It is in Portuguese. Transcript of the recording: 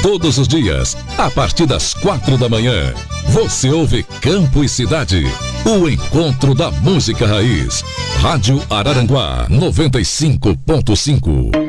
Todos os dias, a partir das 4 da manhã, você ouve Campo e Cidade, o encontro da música raiz. Rádio Araranguá 95.5.